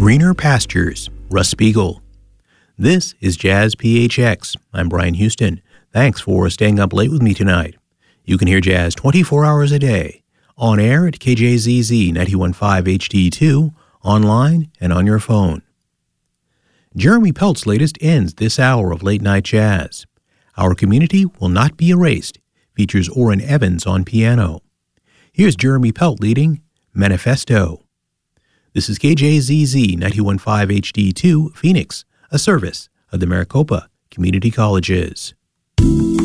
Greener Pastures, Russ Spiegel. This is Jazz PHX. I'm Brian Houston. Thanks for staying up late with me tonight. You can hear jazz 24 hours a day, on air at KJZZ 91.5 HD2, online and on your phone. Jeremy Pelt's latest ends this hour of Late Night Jazz. Our Community Will Not Be Erased features Orrin Evans on piano. Here's Jeremy Pelt leading Manifesto. This is KJZZ 91.5 HD2, Phoenix, a service of the Maricopa Community Colleges.